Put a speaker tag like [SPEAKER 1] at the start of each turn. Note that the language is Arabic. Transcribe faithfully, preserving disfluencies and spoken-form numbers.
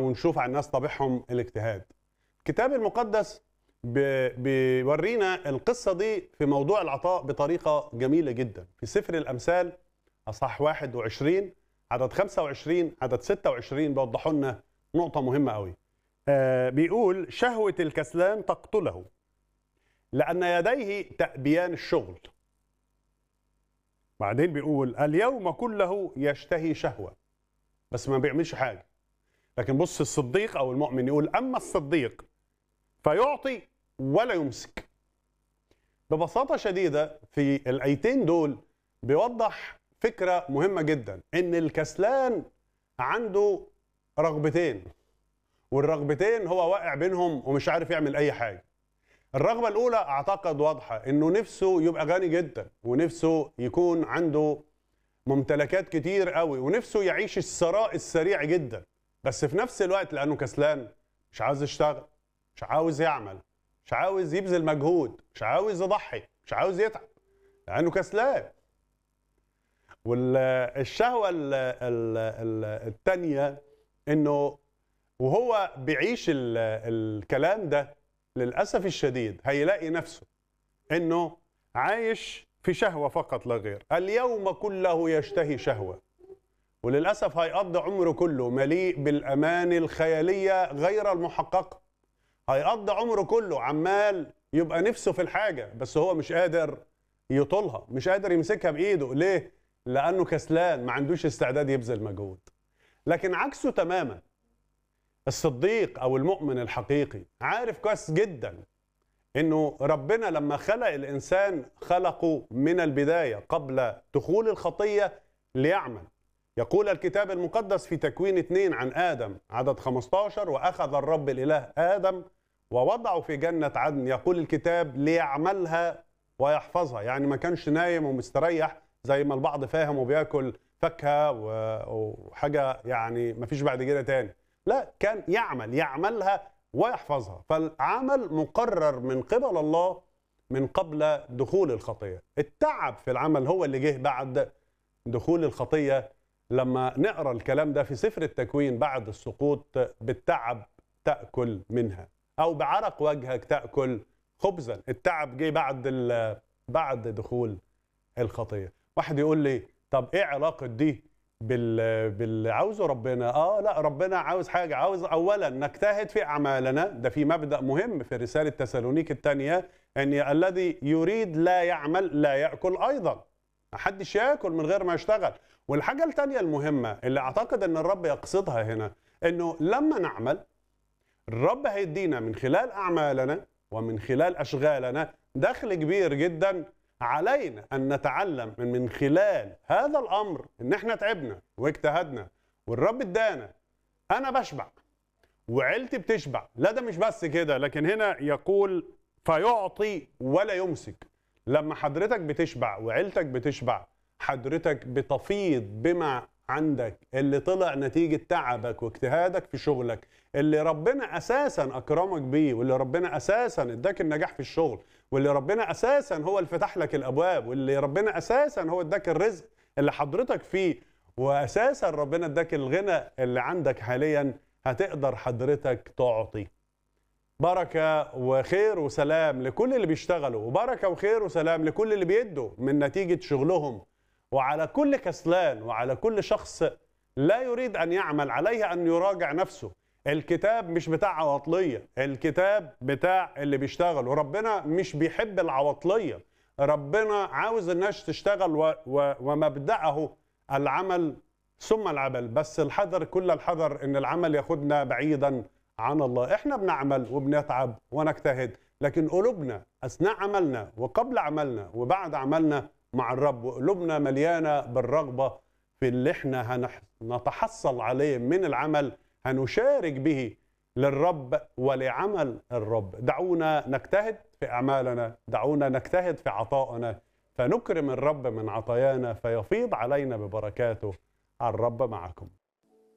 [SPEAKER 1] ونشوف على الناس طبيعهم الاجتهاد. الكتاب المقدس بيورينا القصة دي في موضوع العطاء بطريقة جميلة جدا. في سفر الأمثال أصحاح واحد وعشرين عدد خمسة وعشرين عدد ستة وعشرين بيوضحوا لنا نقطة مهمة قوي. آه بيقول: شهوة الكسلان تقتله لأن يديه تأبيان الشغل. بعدين بيقول: اليوم كله يشتهي شهوة، بس ما بيعملش حاجة. لكن بص الصديق أو المؤمن يقول: أما الصديق فيعطي ولا يمسك. ببساطة شديدة في الآيتين دول بيوضح فكرة مهمة جدا، إن الكسلان عنده رغبتين، والرغبتين هو واقع بينهم ومش عارف يعمل أي حاجة. الرغبة الأولى أعتقد واضحة، إنه نفسه يبقى غني جدا، ونفسه يكون عنده ممتلكات كتير قوي، ونفسه يعيش الثراء السريع جدا، بس في نفس الوقت لأنه كسلان مش عاوز يشتغل، مش عاوز يعمل، مش عاوز يبذل مجهود، مش عاوز يضحي، مش عاوز يتعب، لأنه كسلان. والشهوة الثانية إنه وهو بيعيش الكلام ده للأسف الشديد هيلاقي نفسه إنه عايش في شهوة فقط لا غير. اليوم كله يشتهي شهوة، وللأسف هيقضي عمره كله مليء بالأماني الخيالية غير المحققة. هيقضي عمره كله عمال يبقى نفسه في الحاجة، بس هو مش قادر يطولها، مش قادر يمسكها بإيده. ليه؟ لأنه كسلان، ما عندوش استعداد يبذل مجهود. لكن عكسه تماما، الصديق أو المؤمن الحقيقي عارف كويس جدا إنه ربنا لما خلق الإنسان خلقه من البداية قبل دخول الخطية ليعمل. يقول الكتاب المقدس في تكوين اثنين عن آدم عدد خمسة عشر: وأخذ الرب الإله آدم ووضعه في جنة عدن، يقول الكتاب ليعملها ويحفظها. يعني ما كانش نايم ومستريح زي ما البعض فاهم وبياكل فاكهة وحاجة يعني ما فيش بعد كده تاني. لا، كان يعمل يعملها ويحفظها. فالعمل مقرر من قبل الله من قبل دخول الخطية. التعب في العمل هو اللي جه بعد دخول الخطية. لما نقرأ الكلام ده في سفر التكوين: بعد السقوط بالتعب تأكل منها، أو بعرق وجهك تأكل خبزا. التعب جه بعد بعد دخول الخطية. واحد يقول لي: طب إيه علاقة دي بال باللي عاوزه ربنا؟ اه لا، ربنا عاوز حاجه، عاوز اولا نجتهد في اعمالنا. ده في مبدا مهم في رساله تسالونيك الثانيه، ان الذي يريد لا يعمل لا ياكل ايضا. ما حدش ياكل من غير ما يشتغل. والحاجه الثانيه المهمه اللي اعتقد ان الرب يقصدها هنا، انه لما نعمل الرب هيدينا من خلال اعمالنا ومن خلال اشغالنا دخل كبير جدا. علينا أن نتعلم من, من خلال هذا الأمر إن احنا تعبنا واجتهدنا والرب ادانا. أنا بشبع وعيلتي بتشبع. لا، ده مش بس كده، لكن هنا يقول فيعطي ولا يمسك. لما حضرتك بتشبع وعيلتك بتشبع، حضرتك بتفيض بما عندك اللي طلع نتيجة تعبك واجتهادك في شغلك، اللي ربنا أساسا أكرمك بيه، واللي ربنا أساسا اداك النجاح في الشغل، واللي ربنا أساسا هو اللي فتح لك الأبواب، واللي ربنا أساسا هو اداك الرزق اللي حضرتك فيه، وأساسا ربنا اداك الغنى اللي عندك حاليا. هتقدر حضرتك تعطي. بركة وخير وسلام لكل اللي بيشتغلوا، وبركة وخير وسلام لكل اللي بيدوا من نتيجة شغلهم، وعلى كل كسلان وعلى كل شخص لا يريد أن يعمل عليه أن يراجع نفسه. الكتاب مش بتاع عواطلية، الكتاب بتاع اللي بيشتغل. وربنا مش بيحب العواطلية، ربنا عاوز الناس تشتغل و... و... ومبدأه العمل ثم العمل. بس الحذر كل الحذر ان العمل ياخدنا بعيدا عن الله. احنا بنعمل وبنتعب ونجتهد، لكن قلوبنا اثناء عملنا وقبل عملنا وبعد عملنا مع الرب، وقلوبنا مليانة بالرغبة في اللي احنا هنتحصل عليه من العمل، هنشارك به للرب ولعمل الرب. دعونا نجتهد في أعمالنا، دعونا نجتهد في عطائنا، فنكرم الرب من عطايانا فيفيض علينا ببركاته. الرب معكم.